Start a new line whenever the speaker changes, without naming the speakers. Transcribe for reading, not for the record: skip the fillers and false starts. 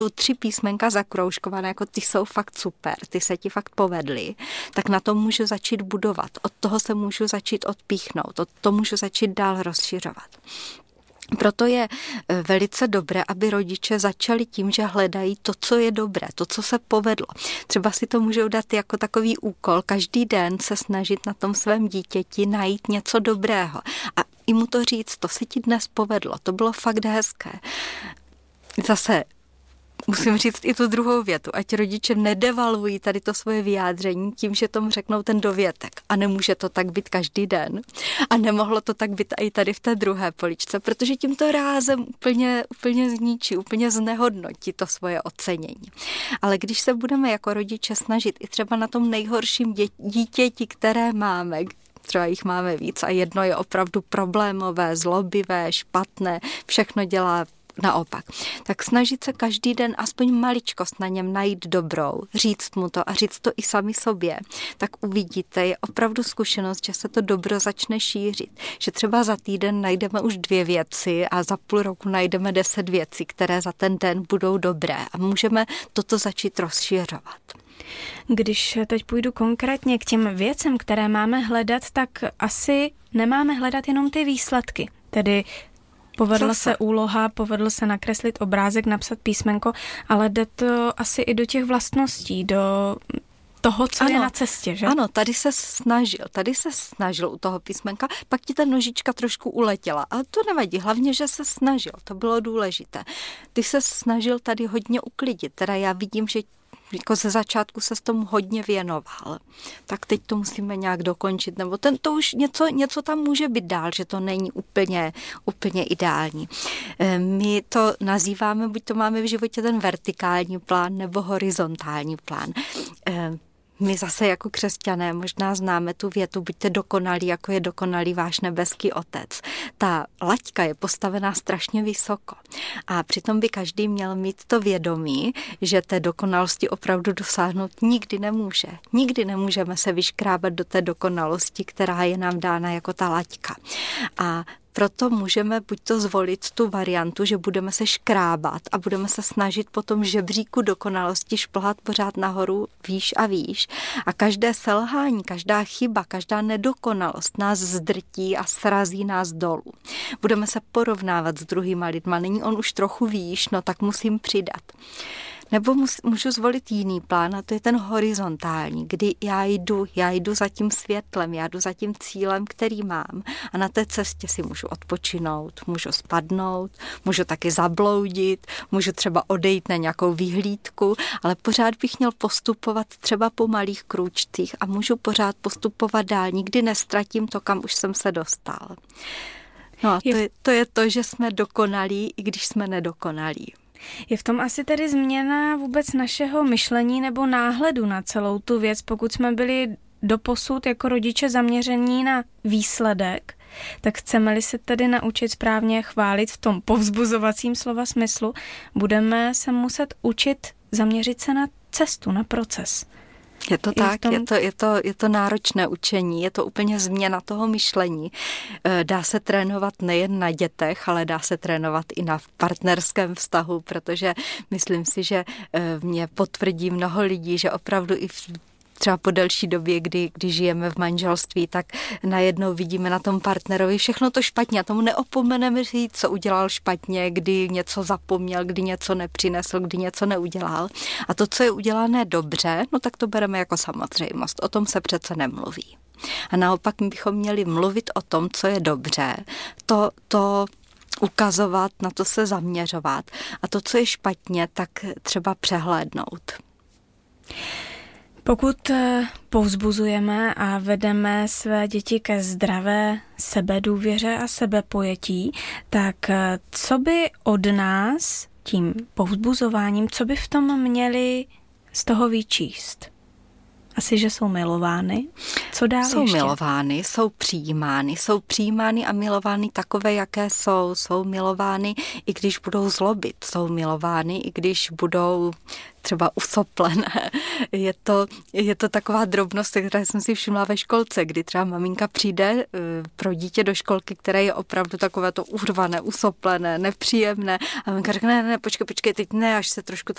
3 písmenka zakroužkované, jako ty jsou fakt super, ty se ti fakt povedly, tak na tom můžu začít budovat. Od toho se můžu začít odpíchnout, od toho můžu začít dál rozšiřovat. Proto je velice dobré, aby rodiče začali tím, že hledají to, co je dobré, to, co se povedlo. Třeba si to můžou dát jako takový úkol, každý den se snažit na tom svém dítěti najít něco dobrého a i mu to říct, to se ti dnes povedlo, to bylo fakt hezké. Zase musím říct i tu druhou větu, ať rodiče nedevalují tady to svoje vyjádření tím, že tomu řeknou ten dovětek. A nemůže to tak být každý den. A nemohlo to tak být i tady v té druhé poličce, protože tímto rázem úplně zničí, úplně znehodnotí to svoje ocenění. Ale když se budeme jako rodiče snažit i třeba na tom nejhorším dítěti, které máme, třeba jich máme víc a jedno je opravdu problémové, zlobivé, špatné, všechno dělá naopak. Tak snažit se každý den aspoň maličkost na něm najít dobrou, říct mu to a říct to i sami sobě, tak uvidíte, je opravdu zkušenost, že se to dobro začne šířit. Že třeba za týden najdeme už 2 věci a za půl roku najdeme 10 věcí, které za ten den budou dobré a můžeme toto začít rozšiřovat.
Když teď půjdu konkrétně k těm věcem, které máme hledat, tak asi nemáme hledat jenom ty výsledky, tedy povedla se úloha, povedl se nakreslit obrázek, napsat písmenko, ale jde to asi i do těch vlastností, do toho, co je na cestě, že?
Ano, tady se snažil u toho písmenka, pak ti ta nožička trošku uletěla, ale to nevadí, hlavně, že se snažil, to bylo důležité. Ty se snažil tady hodně uklidit, teda já vidím, že jako ze začátku se s tomu hodně věnoval. Tak teď to musíme nějak dokončit, nebo to už něco tam může být dál, že to není úplně ideální. My to nazýváme, buď to máme v životě ten vertikální plán, nebo horizontální plán. My zase jako křesťané možná známe tu větu, buďte dokonalí, jako je dokonalý váš nebeský otec. Ta laťka je postavená strašně vysoko a přitom by každý měl mít to vědomí, že té dokonalosti opravdu dosáhnout nikdy nemůže. Nikdy nemůžeme se vyškrábat do té dokonalosti, která je nám dána jako ta laťka. A proto můžeme buď to zvolit tu variantu, že budeme se škrábat a budeme se snažit po tom žebříku dokonalosti šplhat pořád nahoru výš a výš. A každé selhání, každá chyba, každá nedokonalost nás zdrtí a srazí nás dolů. Budeme se porovnávat s druhýma lidma. Není on už trochu výš, no tak musím přidat. Nebo můžu zvolit jiný plán a to je ten horizontální, kdy já jdu za tím světlem, já jdu za tím cílem, který mám a na té cestě si můžu odpočinout, můžu spadnout, můžu taky zabloudit, můžu třeba odejít na nějakou výhlídku, ale pořád bych měl postupovat třeba po malých krůčcích a můžu pořád postupovat dál, nikdy nestratím to, kam už jsem se dostal. No a to je to, že jsme dokonalí, i když jsme nedokonalí.
Je v tom asi tedy změna vůbec našeho myšlení nebo náhledu na celou tu věc, pokud jsme byli doposud jako rodiče zaměření na výsledek, tak chceme-li se tedy naučit správně chválit v tom povzbuzovacím slova smyslu, budeme se muset učit zaměřit se na cestu, na proces.
Je to tak, je to náročné učení, je to úplně změna toho myšlení. Dá se trénovat nejen na dětech, ale dá se trénovat i na partnerském vztahu, protože myslím si, že mě potvrdí mnoho lidí, že opravdu i třeba po delší době, kdy žijeme v manželství, tak najednou vidíme na tom partnerovi všechno to špatně a tomu neopomeneme říct, co udělal špatně, kdy něco zapomněl, kdy něco nepřinesl, kdy něco neudělal. A to, co je udělané dobře, no tak to bereme jako samozřejmost. O tom se přece nemluví. A naopak my bychom měli mluvit o tom, co je dobře, to ukazovat, na to se zaměřovat a to, co je špatně, tak třeba přehlédnout.
Pokud povzbuzujeme a vedeme své děti ke zdravé sebedůvěře a sebepojetí, tak co by od nás tím povzbuzováním, co by v tom měli z toho vyčíst? Asi, že jsou milovány. Co dál
jsou
ještě?
Milovány, jsou přijímány a milovány takové, jaké jsou. Jsou milovány, i když budou zlobit. Jsou milovány, i když budou třeba usoplené. Je to taková drobnost, která jsem si všimla ve školce, kdy třeba maminka přijde pro dítě do školky, které je opravdu takové to urvané, usoplené, nepříjemné. A maminka řekne, ne, počkej, teď ne, až se trošku